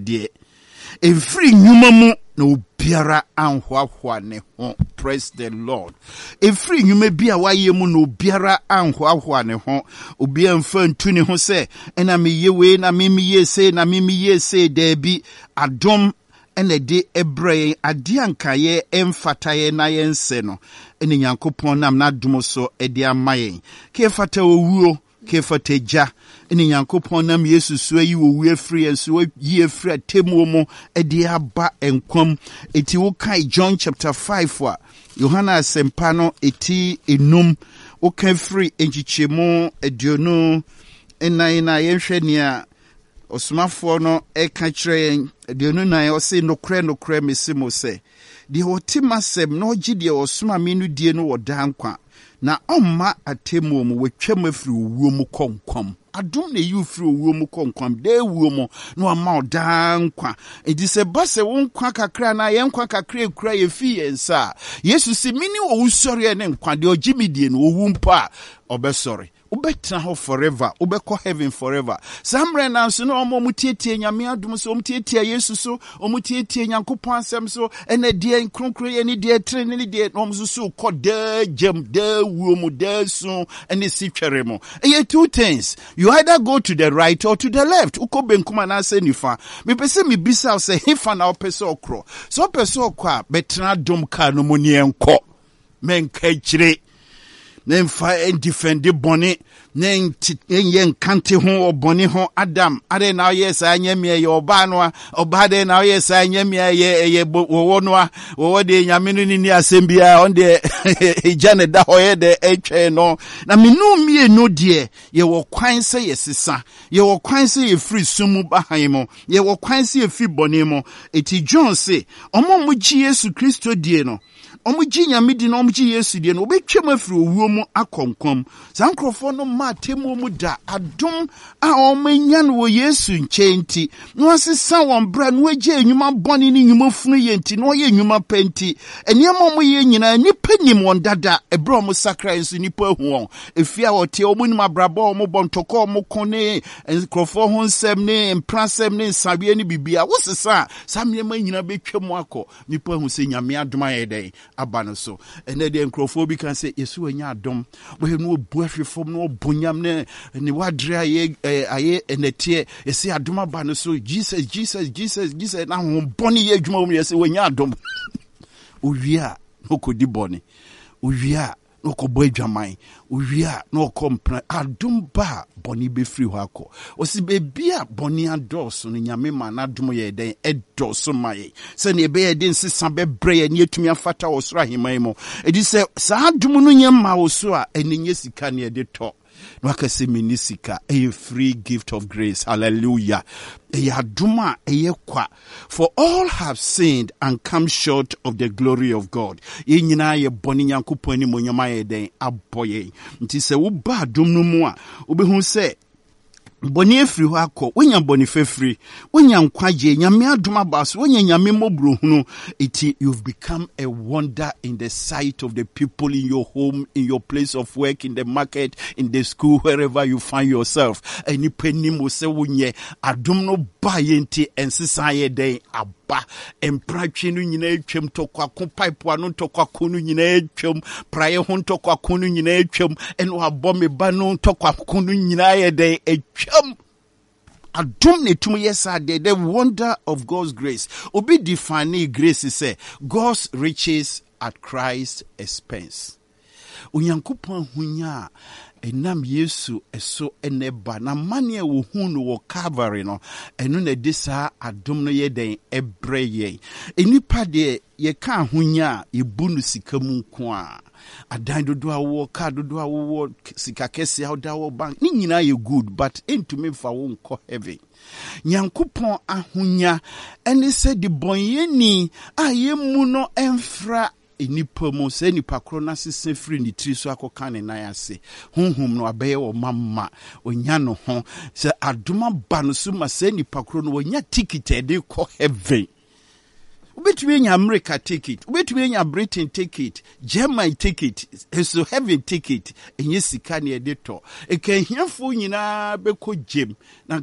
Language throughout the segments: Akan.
de every nyuma no biara anhwahwa ne ho. Praise the Lord. Every nyuma bia waye mu no biara anhwahwa ne ho. Obi amfa ntu ne ho se ena meye we na memiye se na memiye se da bi adom ene de ebre ade ankaye emfataye na yense no ene Nyankopon nam na dum so ede amaye ke fata owuo ke fata ja ene Nyankopon nam Yesu so yi owu afri enso yi afri atemu mu ede aba enkwam eti wo kai John chapter 5 wa Yohana sempano eti enum wo kan free enchichemu eduonu enai yenhwe nia osumafo no eka kire eduonu nan o se nokre mesimo se de otimasem no gide osuma menu die no wodankwa na omma atemu mu wetwam afiri owuo mu konkwam adom na yi firi owuo mu konkwam de ewuo mu no ama odankwa edi se base wonkwa kakra na yenkwa kakra ekura yefi yensa Yesu si mini wo usori ne nkwa de ogimidie no owu mpa obesori ubetra ho forever ubeko heaven forever samre na so no omutietie nyame adom so omutietie Yesu so omutietie Nyankopon asem so ene die kronkro ye ni die trene ni die nomso so koda jem da wuomu da so ene sitwere mo e two things you either go to the right or to the left ukobenkuma na se nifa me pese me bisa se hifa na opese okro so opese okwa betra dom ka no moni enko menka kire Nemfa en defendi boni nen yen kante ho oboni ho Adam ade na yes anyame ye oba no oba de na yes anyame ye wo no wo de nyame no ni asembia on de ejane da hoye de etwe no na menu mie no de ye wo kwan se yesesa ye wo kwan se ye free sumu bahan mo ye wo kwan se ye fi boni mo eti John se omo mu ji Yesu Kristo die no omuji nyame di na omuji Yesu die no obetwem afiri owuo mu akonkom sankrofo no matemu mu da adom a omanya no wo Yesu nchenti no asesa won bra no agye enwuma boni ni nwuma funu ye nti no ye enwuma penti eniema mo ye nyina nipa nim won dada ebro mo sakra enso nipa hu won efia wote omunim abrabo omo bontoko omo kone enkrofo ho nsem ne mprasem ne nsabe ne bibia wosesa samyema nyina betwem akọ nipa hu se nyame adom ayedai abano so ene de enkrofo can say Yesu anya adom we no buafefom no bonyam ne wadre aye enetie yesi adom abano so Jesus na ho boni ye adwuma mu yesi wanya adom owia no kodi boni owia no ko bo adwaman owia no ko mpra adom ba boni be free ho akọ osi bebia boni adoso no nyame ma na adom ye den edoso maye se ne be ye den sesa bebre ye ne atumi afata osoro aheman mo edi se sa adom no nyema oso a enye sika ne de to no akase minisika a free gift of grace. Hallelujah. Yaduma kwa. For all have sinned and come short of the glory of God. Ye nyina ye boni Nyankopon ni monyama ye den aboye. Nti se wo ba dum no mu a obehu se boni efri ho akọ wonya boni fefri wonya nkwaje nyame adoma baso wonya nyame mobro hunu iti you've become a wonder in the sight of the people in your home, in your place of work, in the market, in the school, wherever you find yourself. Eni penni mo se wonye adom no ba yenti ensesa ye den aba empratwe no nyina atwam tokwa ko pipe ano tokwa ko no nyina atwam praye ho tokwa ko no nyina atwam eno abo me ba no tokwa ko no nyina ye den atwam adom ne tum yesa the wonder of God's grace. Obi define grace say God's riches at Christ's expense. Onyankopon hunya enam Yesu eso eneba na mane wo hu no wo Calvary no eno na disa adom no ye den ebreye enipa de ye ka hunya ye bunu sika mu nko a adan dodo awo ka dodo awo sika kese awda wo bank ni nyina ye good but entumi fa wo nko heaven. Nyankopon ahunya ene se de bonyeni aye mu no emfra enipa mo se nipa kro na sese free ni tri so akoka ne nan ase honhom no abaye wo mamma onya no ho se adoma ba no so ma se nipa kro no onya ticket e de ko heaven. Ubetumi nya America ticket, ubetumi nya Britain ticket, German ticket, so heaven ticket enye sika ne de to e kan hiafo nyina be ko gem nanka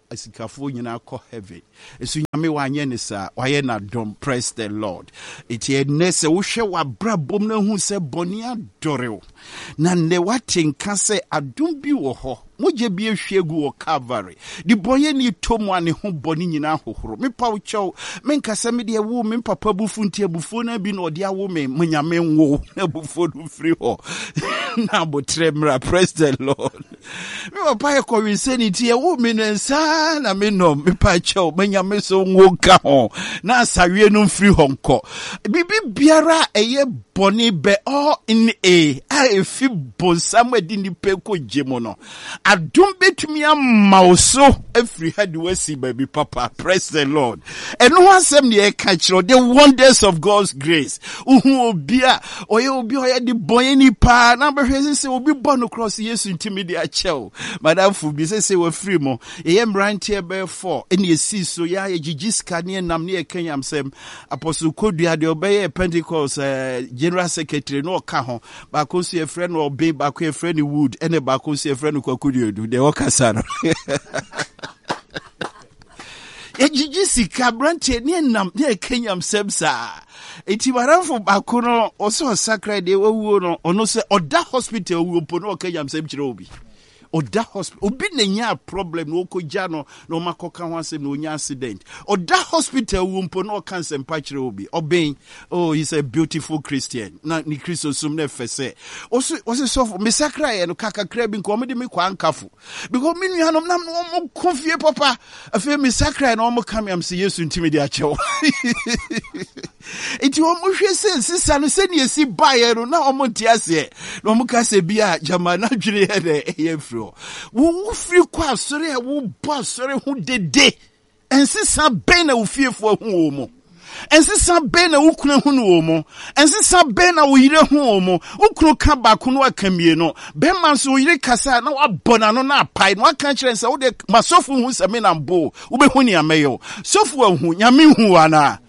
asikafo nyina kɔ heaven esu nyame wanye ne sa waye na dom. Praise the Lord. It ye nese wo hwe wabrabom na hu se boni adore na ne watenka se adom bi wo ho moje bi ehwegu wo Calvary di boye ni tomu ane ho boni nyina hohoro me pa wo chew me nkasa me de wo me papa bufu nti abufo na bi na ode awo me nyame nwo abufo no free ho na botre mra. Praise the Lord. Me papa e ko insanity e wo me nsa na me no me pa chew me nyame so nwo ka ho na asawie no free ho nko bibi biara eye boni be all in a fi bonsam edi ni pe ko jemo no adom betumi amauso every had wasi baby papa. Praise the Lord. And no one sem ne catch the wonders of God's grace. Uhu obia oye di boy ni pa na be say obi born across yesu intimidi achew madam fu bi say we free mo e mrant here be 4 ene esi so ya gigiska ne nam ne kanyam sem apostle kodua de obeye Pentecost general secretary no ka ho ba ko so e friend no be ba ko e friend wood ene ba ko so e friend kwakudu do de wakasa no Sika branche ne nam ne kenyam sebsa eti baranfo bakono oso sakra de wawuo no ono se oda hospital wo po no kenyam seb kire obi oda hospital obi na nya problem no koja no no makoka ho asem no nya accident oda hospital wo po no cancer mpa kire obi oben oh he's a beautiful Christian na ni Christo sum na fese oso so me sakra ye no kakakra bi nko me de me kwa ankafo because me nuanom nam no konfie papa afi me sakra no mo kam am se Yesu ntimi de achew enti o mo hwe se sisa no se ne esi bae no na o mo tiase no mo ka se bia jama na dwere he de ye fro wo firi kwa sore wo bo sore hu dede ensisa ben na wo fiefo hu mo ensisa ben na wo kuna hu no mo ensisa ben na wo yire hu mo wo kuro ka ba ko no akamie no ben man so wo yire kasa na wa bona no na apai no aka kire nsa wo de masofu hu se me na mbo wo be hu ni ameyo sofu hu nyame hu ana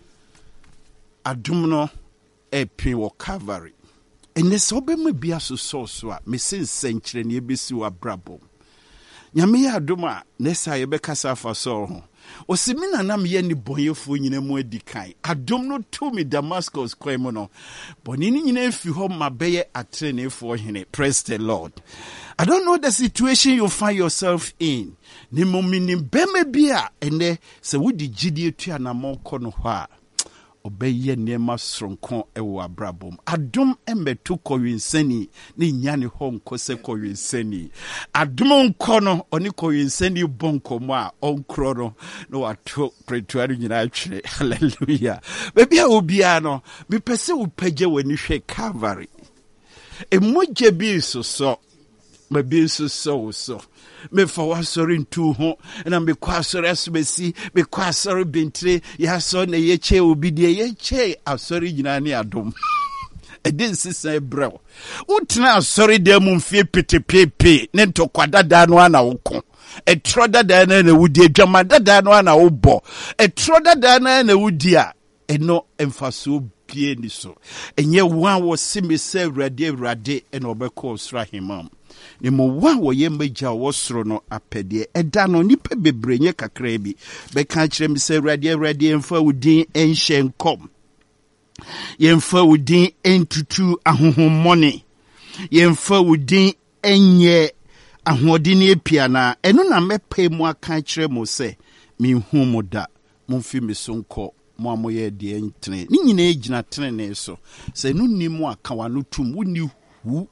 adum no epi wo Calvary ene so be me bia so a me sensenkyere ne ebesi wa brabo nyame ya adum a nesa ye be kasa fa so ho osimina na me ye ni bonyefo nyina mu adikan adum no to me Damascus kwemo no boni ni nyina efi ho mabeye atrenefo hene. Praise the Lord. I don't know the situation you find yourself in ni momini beme bia ene se wodi gidie tua na monko no ho a obeye nema sronko ewo abrabom adom embeto kowinsani ni nyane ho nkose kowinsani adom nko no oni kowinsani bonko mo a onkro no no wato pretuari nyina atwere. Hallelujah. Baby obia no me pese upage wani hwe Calvary emoje bi so me bi so me fa wasori ntu ho na me kwa asori asbesi me kwa asori bentre ya so na ye che obi de ye che asori nyina ne adom edin sisa brew utna asori de mu mfie petepepe ne ntokwa dada no ana woko etro dada na wudi adwama dada no ana wobo etro dada na wudi a eno emfaso pie ni so enye wan wo simi se rade eno obekọ osra himam ni mo wa wo ye magya wo soro no apede eda no nipa bebrenye kakra bi be ka kire mi se rade emfa wudin enhyenkom yemfa wudin entutu ahohommone yemfa wudin enye ahodini epiana eno na mepe mu aka kire mo se mi hu mo da mo fi mi sonko mo amoye de entene ni nyina egina tene so se no nimu aka wano tum woni hu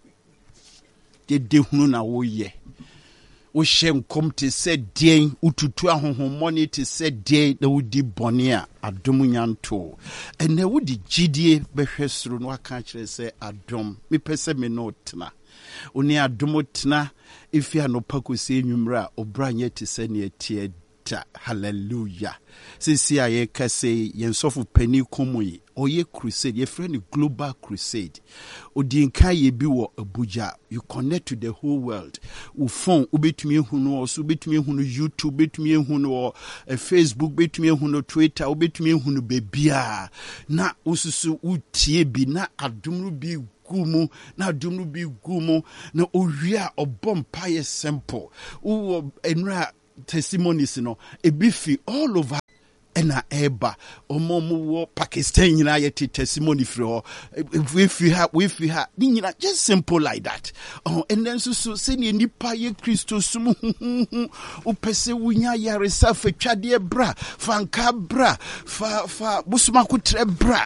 de hunu na wo ye wo hye nkom te se den ututu ahohommone te se den na wodi bone a adom nyanto ene wodi gidie behwe soro no aka kire se adom me pese me no tena oni adom tena ifi anopa se enwumra obranye te se ne atie. Hallelujah. Sisi aye kase yensofu peni komui oye crusade ye friend global crusade odinka ye bi wo Abuja. You connect to the whole world. Ufon ubetumi hunu oso ubetumi hunu YouTube ubetumi hunu Facebook ubetumi hunu Twitter ubetumi hunu bebia na ususu utie bi na adumru bi gumu na adumru bi gumu na owia obompa ye simple uwo enra testimonies no ebifi all over ena eba omo Pakistan nyina yeti testimony free if you have just simple like that. And then so say nipa ye Christo sum upese wunya yaresa fa twade bra fanka bra fa busuma kutre bra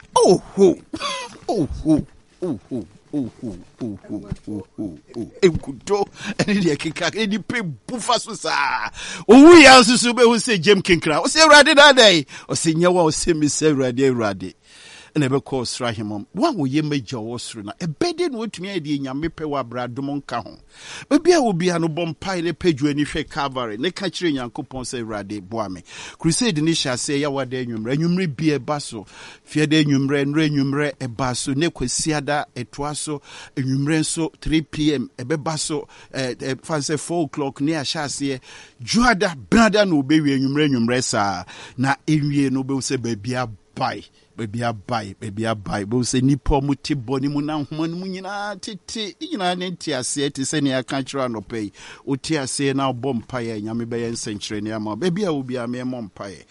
Ekudo eni de keka eni pe bufa so sa owu ya so be hu say Jem Kinkra o say Awurade da dai o say nyawa o say me say Awurade na be call srahimom wan wo ye major wo sro na ebede no otumi ade nyame pe wa bradom nka ho bia wo bia no bompai le page ani hwe Calvary ne ka kire Nyankopon say Awurade boa me crusade ni sha say ya wada anwumre bia eba so fie da anwumre eba so ne kwasiada etoa so anwumre so 3 pm ebeba so fancy 4 o'clock ne a sha say juada brada no be wi anwumre sa na ewie no be say bia bai baby abai bo se nipo muti boni mu na homa mu nyina tete nyina ne ntiase te se ne aka kira no pay oti ase na bompaye nyame be yen senkyere ne ama baby a obi a me mompaye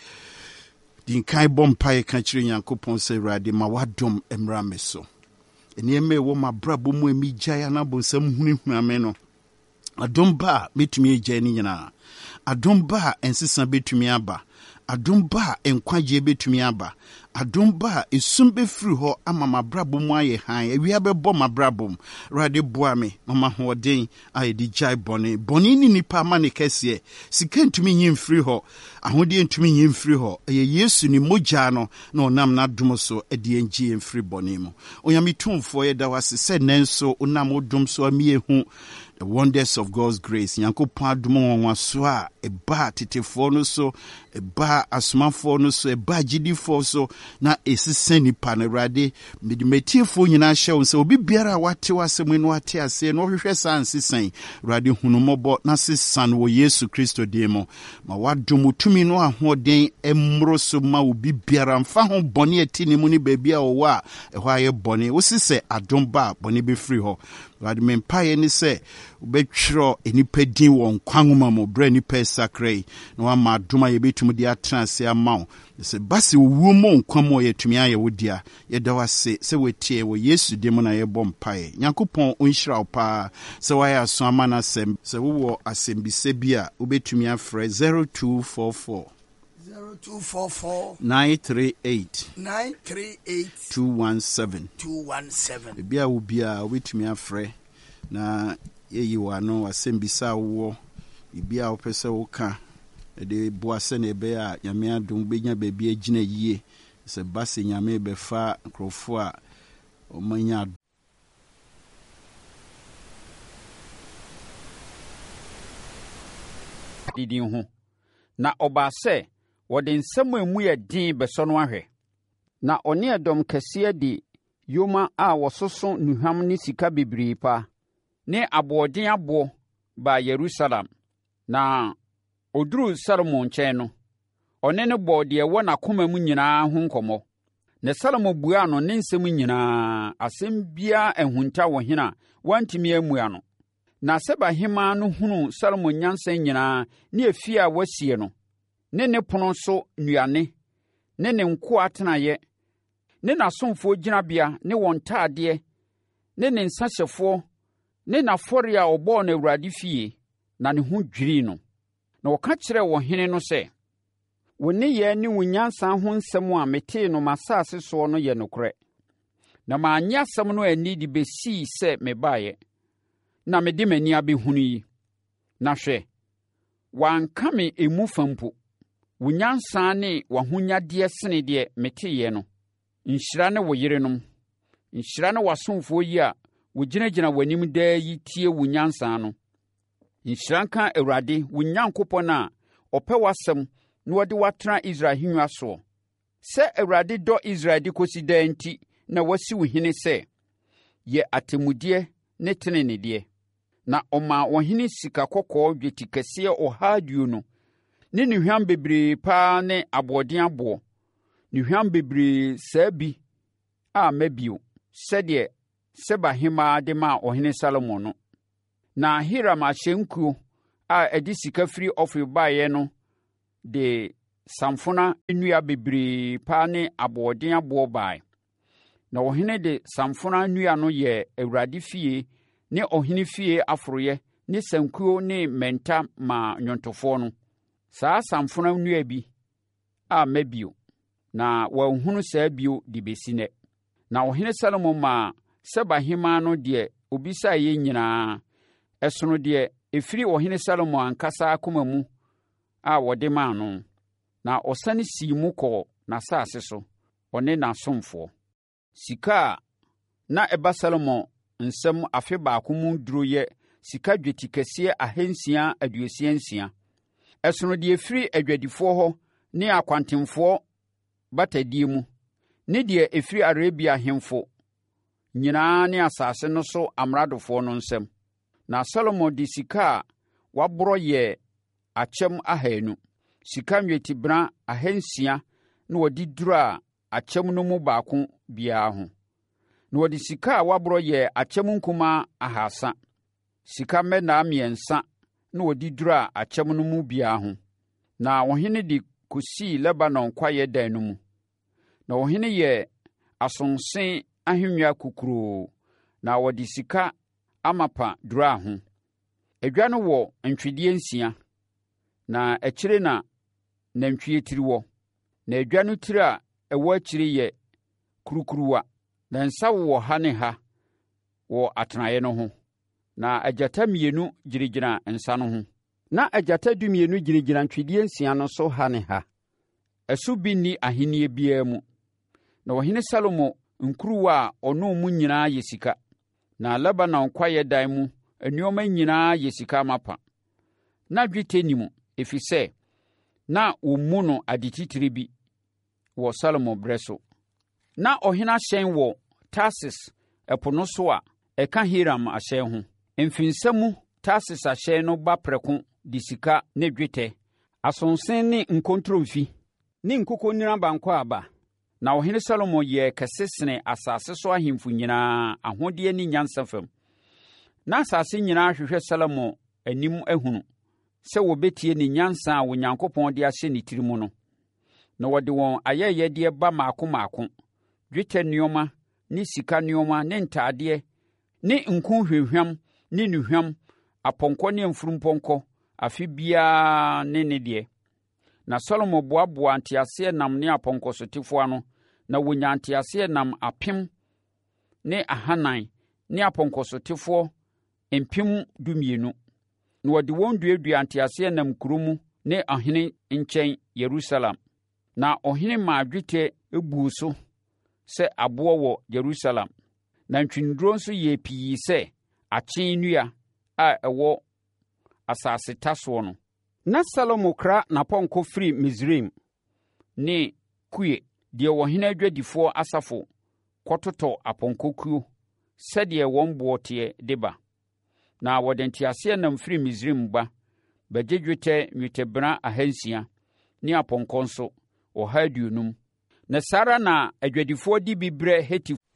din kai bompaye ka kire Nyankopon se Awurade ma wadom emra me so eni eme wo ma brabo mu emi gya na bo sam hunu ame no adom ba metumi gya ni nyina adom ba ensesa betumi aba adom ba enkwaje betumi aba adom ba esum befiri ho ama mabrabo mu aye han awia bebo mabrabo rade boa me mama hoden aye di jai boni ni nipa ma ne kese sika ntumi nyim firi ho ahode ntumi nyim firi ho eye Yesu ni mogya no na onam na dom so ede enji emfiri boni mu onyame tumfo ye da wase se nenso onam odom so amie hu the wonders of God's grace Nyankopon adom wonwa so a eba tetefo no so eba asomafo no so eba gidifo so na esisen nipa na Awurade medimetiefo nyina hyew se obi biara wate wasem no ate ase no hwehwe sansisen Awurade hunumobo na sesan wo Yesu Kristo demo ma wadom tumi no ahoden emro so ma obi biara mfa ho bone atini mu ni baabi a wo a ehwa ye bone wo sise adom ba bone be free ho Awurade mempaye ni se obetwiro enipa din won kwanwoma mo bra nipa sakrai na wa ma adom ye betum di atranse amaw se basi wo mo nkwamo ye tumi aye wodia ye da wase se wetie wo Yesu demo na ye bompaye Nyankopon onhyira wo pa se wa ya so amana sem se wo asembise bia obetumi afre 0244 938 217 bia wo bia obetumi afre na yeyi wano asembisa wo bia wo pese wo ka de boase na ebe a nyame adom benya baabi agina yie se base nyame befa nkrofo a omanya didin ho na oba se wode nsem emu ye din beso no ahwe na one edom kase di yoma a wososo nuham ni sika bibiri pa ne abodin abo ba Jerusalem na oduru Salomo nkyɛn no ɔne ne bɔ de ɛwɔ n'akoma mu nyinaa ho nkɔmmɔ na Salomo bua no ne nsɛm nyinaa asɛm bia ehunta wɔ hena wantimi amua no na Sebahema no hunu Salomo nyansa nyinaa ne afie a wasie no ne pono so nnuane ne nkoa tenaye ne n'asomfo gyinabea ne wɔn taadeɛ ne nsahyɛfoɔ ne n'afɔre a ɔbɔɔ no Awurade fie na ne ho dwiri no na wɔka kyerɛ wɔ hene no sɛ wo ne yɛ ne wo nyansa ho nsɛm a metee no masase soɔ no yɛ nokorɛ na maanyɛ asɛm no ani de besii sɛ mebaeɛ na mede m'ani abɛhunu yi na hwɛ wanka me emu fampo wo nyansa ne wahonyadeɛ sene deɛ meteeɛ no nhyira ne wo yerenom nhyira ne w'asomfoɔ yi a wogyinagyina w'anim daa yi tie wo nyansa no nhyira nka Awurade wo Nyankopɔn a ɔpɛ w'asɛm na wɔde watena Israel hengua soɔ sɛ Awurade dɔ Israel de kosi daa nti na wasi wo hene sɛ yɛ atemmudeɛ ne tenenedeɛ na ɔma wɔhene sika kɔkɔɔ dweti kɛseɛ 120 no ne nnuhwam bebree paa ne aboɔden aboɔ nnuhwam bebree saa bi a mabio sɛdeɛ Sebahema de ma ɔhene Salomo no na Hiram ahyɛnkuo a ɛde sika firi Ofir baeɛ no de samfona nnua bebree paa ne aboɔden aboɔ bae. Na ɔhene de samfona nnua no yɛ Awurade fie ne ɔhene fie aforoyɛ ne sankuo ne mmɛnta ma nnwontofoɔ no. Saa samfona nnua bi a mma bio, na wɔanhunu saa bio de bɛsi nnɛ. Na ɔhene Salomo maa Seba-hemmaa no deɛ obisaeɛ nyinaa, ɛsono deɛ ɛfiri ɔhene Salomo ankasa akoma mu a wɔde maa no. Na ɔsane sii mu kɔɔ n'asase so, ɔne n'asomfoɔ. Sika a na ɛba Salomo nsɛm afe baako mu duro yɛ sika dwetɛ kɛseɛ 666. Ɛsono deɛ ɛfiri adwadifoɔ hɔ ne akwantemfoɔ batadie mu, ne deɛ ɛfiri Arabia ahemfo nyinaa ne asase no so amradofoɔ no nsɛm. Na Salomo de sika a waborɔ yɛɛ akyɛm 200, sika nnwetibena 600 na wɔde duraa akyɛm no mu baako biara ho. Na wɔde sika a waborɔ yɛɛ akyɛm nkumaa 300, sika mmɛnaa 3 na wɔde duraa akyɛm no mu biara ho. Na ɔhene de kɔsii Lebanon kwaeɛ dan no mu. Na ɔhene yɛ asonse ahennwa kukuroo, na wɔde sika amapa duraa ho. Adwa no wɔ ntwedeɛ 6, na akyire na nantwie tiri wɔ. Na adwa no tiri a ɛwɔ akyire yɛ kurukuruwa, na nsa wɔ ha ne ha wɔ atenaeɛ no ho. Na agyata 2 gyinagyina nsa no ho. Na agyata 12 gyinagyina ntwedeɛ 6 no so ha ne ha. Ɛso bi nni ahennie biara mu. Na ɔhene Salomo nkuruwa a ɔno mu nyinaa yɛ sika. Na Lebanon kwaeɛ dan mu nneɛma nyinaa yɛ sika amapa. Na dwetɛ nni mu, ɛfiri sɛ na wɔmmu no adetitire bi wɔ Salomo berɛ so. Na ɔhene ahyɛn wɔ Tarsis ɛpo no so a ɛka Hiram ahyɛn ho. Mfinsa mu Tarsis ahyɛn no ba prɛko de sika ne dwetɛ, asonsen ne nkontromfi ne nkokɔnnina banko aba. Na ɔhene Salomo yɛɛ kɛse sene asase so ahemfo nyinaa ahodeɛ ne nyansa fam. Na asase nyinaa hwehwɛ Salomo anim ahunu sɛ wɔbɛtie ne nyansa a Onyankopɔn de ahyɛ ne tiri mu no. Na wɔde wɔn ayɛyɛdeɛ ba maako maako, dwetɛ nneɛma ne sika nneɛma ne ntadeɛ ne nko hwehwam ne nnuhwam, apɔnkɔ ne mfurumpɔnkɔ, afe biara ne ne deɛ. Na Salomo boaboa nteaseɛnam ne apɔnkɔsotefoɔ ano, na wɔnya nteaseɛnam 400,000 ne apɔnkɔsotefoɔ 12,000. Na wɔde wɔn duadua nteaseɛnam kuro mu ne ɔhene nkyɛn Yerusalem. Na ɔhene maa dwetɛ buu so sɛ aboɔ wɔ Yerusalem. Na ntweneduro nso yɛ pii sɛ akyee nnua a ɛwɔ asase tasoɔ no. Na Salomo kra n'apɔnkɔ firi Misraim ne Kue, deɛ ɔhene adwadifoɔ asafo kɔtotɔ apɔnkɔkuo sɛdeɛ wɔn boɔ teɛ de ba. Na wɔde nteaseɛnam firi Misraim ba, bɛgye dwetɛ nnwetɛbena 600 ne apɔnkɔ nso 150. Na saa ara na adwadifoɔ de bi brɛ Heti